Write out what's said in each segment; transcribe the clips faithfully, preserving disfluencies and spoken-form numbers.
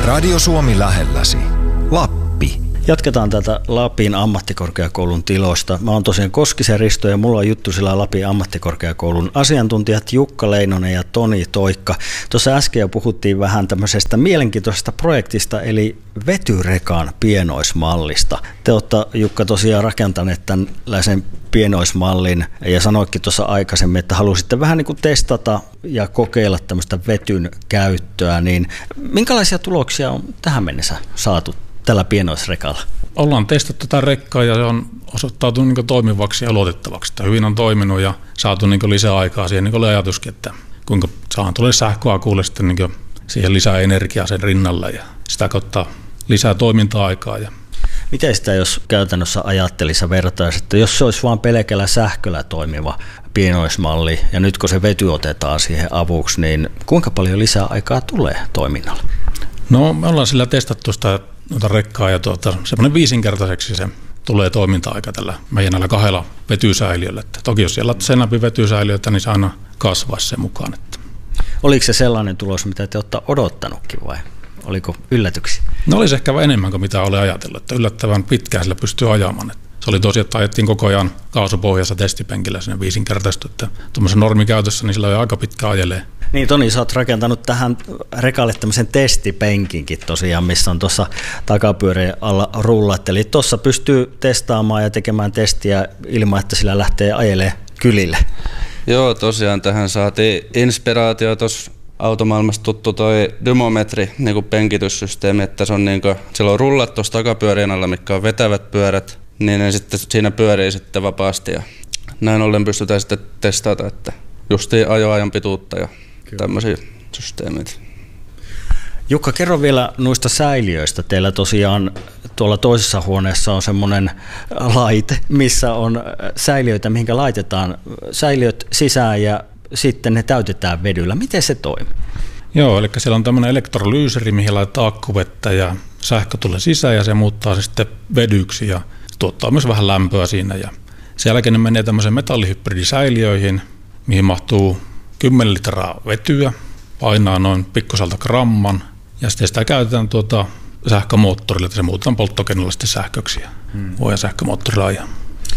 Radio Suomi lähelläsi. Lappi. Jatketaan tätä Lapin ammattikorkeakoulun tiloista. Mä oon tosiaan Koskisen Risto ja mulla on juttu sillä Lapin ammattikorkeakoulun asiantuntijat Jukka Leinonen ja Toni Toikka. Tuossa äsken jo puhuttiin vähän tämmöisestä mielenkiintoisesta projektista, eli vetyrekan pienoismallista. Te olette, Jukka, tosiaan rakentaneet tällaisen pienoismallin ja sanoitkin tuossa aikaisemmin, että halusitte vähän niin kuin testata ja kokeilla tämmöistä vetyn käyttöä, niin minkälaisia tuloksia on tähän mennessä saatu tällä pienoisrekalla? Ollaan testattu tätä rekkaa ja se on osoittautunut niin toimivaksi ja luotettavaksi. Tämä hyvin on toiminut ja saatu niin lisää aikaa siihen, niin kuin oli ajatuskin, että kuinka saan tulee sähköakuulle sitten niin siihen lisää energiaa sen rinnalle ja sitä kautta lisää toiminta-aikaa. Miten sitä, jos käytännössä ajattelisi ja vertaisi, että jos se olisi vain pelkällä sähköllä toimiva pienoismalli ja nyt kun se vety otetaan siihen avuksi, niin kuinka paljon lisää aikaa tulee toiminnalle? No me ollaan sillä testattu sitä noita rekkaa ja tuota, semmoinen viisinkertaiseksi se tulee toiminta-aika tällä meidän näillä kahdella vetysäiliöllä. Että toki jos siellä on senapin vetysäiliöitä, niin se aina kasvaa sen mukaan. Että. Oliko se sellainen tulos, mitä te olette odottanutkin vai oliko yllätyksiä? No olisi ehkä enemmän kuin mitä oli ajatellut, että yllättävän pitkään sillä pystyy ajamaan. Se oli tosiaan, että ajettiin koko ajan kaasupohjassa testipenkillä sinne viisinkertaista, että tuommoisen normikäytössä niin sillä on aika pitkä ajelee. Niin Toni, sä oot rakentanut tähän rekalle tämmöisen testipenkinkin tosiaan, missä on tuossa takapyörien alla rullat. Eli tuossa pystyy testaamaan ja tekemään testiä ilman, että sillä lähtee ajelemaan kylille. Joo, tosiaan tähän saatiin inspiraatio tuossa automaailmasta tuttu toi dymometri, niin kuin penkityssysteemi, että se on niin kuin, siellä on rullat tuossa takapyörien alla, mitkä on vetävät pyörät, niin ne sitten siinä pyörii sitten vapaasti ja näin ollen pystytään sitten testata, että justiin ajoajan pituutta ja tämmöisiä systeemeitä. Jukka, kerro vielä noista säiliöistä. Teillä tosiaan tuolla toisessa huoneessa on semmoinen laite, missä on säiliöitä, mihinkä laitetaan säiliöt sisään ja sitten ne täytetään vedyllä. Miten se toimii? Joo, eli siellä on tämmöinen elektrolyyseri, mihin laitetaan akkuvettä ja sähkö tulee sisään ja se muuttaa se sitten vedyksi ja tuottaa myös vähän lämpöä siinä. Ja sen jälkeen ne menee tämmöiseen metallihybridisäiliöihin, mihin mahtuu kymmenen litraa vetyä, painaa noin pikkuselta gramman ja sitten sitä käytetään tuota sähkömoottorilla, että se muutetaan polttokennolla sitten sähköksi ja hmm. voidaan sähkömoottorilla ajaa.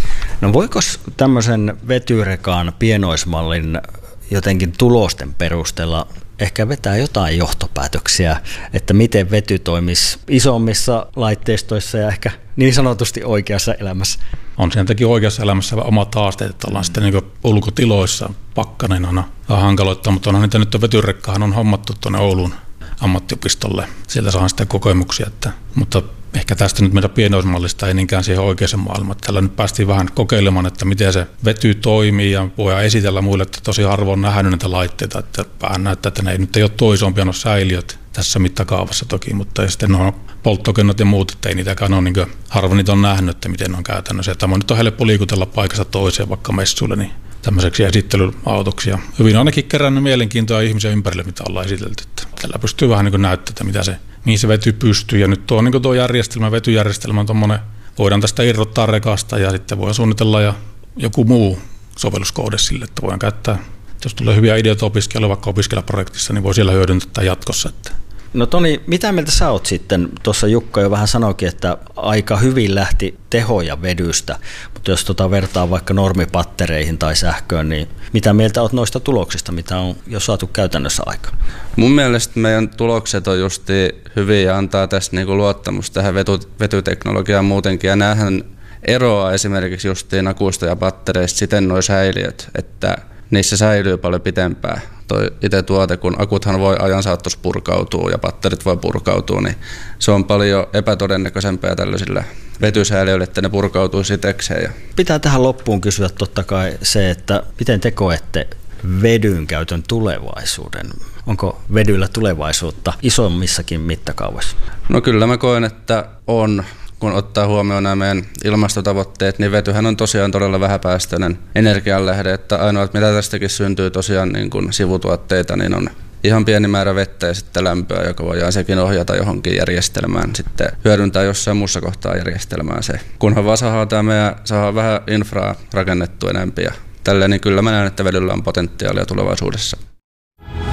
No voiko tämmöisen vetyrekaan pienoismallin jotenkin tulosten perusteella ehkä vetää jotain johtopäätöksiä, että miten vety toimisi isommissa laitteistoissa ja ehkä niin sanotusti oikeassa elämässä? On sieltäkin oikeassa elämässä omat haasteet, että ollaan mm. sitten niin ulkotiloissa pakkanen aina hankaloittaa, mutta onhan niitä nyt vetyrekkahan on hommattu tuonne Oulun ammattiopistolle. Sieltä saa sitten kokemuksia, että, mutta ehkä tästä nyt meidän pienoismallista ei niinkään siihen oikeaan maailmaan. Tällä nyt päästiin vähän kokeilemaan, että miten se vety toimii ja voidaan esitellä muille, että tosi harvoin nähnyt näitä laitteita, että vähän näyttää, että ne ei nyt ei ole tuo isompia no säiliöt tässä mittakaavassa toki, mutta sitten on polttokennot ja muut, että ei niitäkään ole, niin kuin, harvoin niitä on nähnyt, että miten ne on käytännössä. Tämä on nyt on helppo liikutella paikasta toiseen vaikka messuille, niin tämmöiseksi esittelyautoksi. Ja hyvin ainakin kerännyt mielenkiintoa ihmisiä ympärille, mitä ollaan esitelty. Tällä pystyy vähän niin näyttämään, että mitä se, mihin se vety pystyy. Ja nyt tuo, niin tuo järjestelmä, vetyjärjestelmä on tommoinen, voidaan tästä irrottaa rekasta ja sitten voidaan suunnitella ja joku muu sovelluskoode sille, että voidaan käyttää. Jos tulee hyviä ideoita opiskella vaikka opiskelijaprojektissa, niin voi siellä hyödyntää jatkossa. Että. No Toni, mitä mieltä sä oot sitten? Tuossa Jukka jo vähän sanoikin, että aika hyvin lähti tehoja vedystä, mutta jos tota vertaa vaikka normipattereihin tai sähköön, niin mitä mieltä oot noista tuloksista, mitä on jo saatu käytännössä aikaan? Mun mielestä meidän tulokset on justi hyviä ja antaa tässä niinku luottamusta tähän vety, vetyteknologiaan muutenkin, ja näähän eroaa esimerkiksi justiin akuista ja pattereista siten nuo säiliöt, että niissä säilyy paljon pitempään. Toi itse tuote, kun akuthan voi ajan saattossa purkautua ja patterit voi purkautua, niin se on paljon epätodennäköisempää tällaisilla vetysäiliöillä, että ne purkautuu sitekseen. Pitää tähän loppuun kysyä totta kai se, että miten te koette vedyn käytön tulevaisuuden? Onko vedyllä tulevaisuutta isommissakin mittakaavoissa? No kyllä mä koen, että on. Kun ottaa huomioon nämä meidän ilmastotavoitteet, niin vetyhän on tosiaan todella vähäpäästöinen energianlähde, että ainoa, mitä tästäkin syntyy tosiaan niin kuin sivutuotteita, niin on ihan pieni määrä vettä ja sitten lämpöä, joka voidaan sekin ohjata johonkin järjestelmään, sitten hyödyntää jossain muussa kohtaa järjestelmään se. Kunhan vaan saadaan tämä meidän, saadaan vähän infraa rakennettu enemmän ja tälleen, niin kyllä mä näen, että vedyllä on potentiaalia tulevaisuudessa.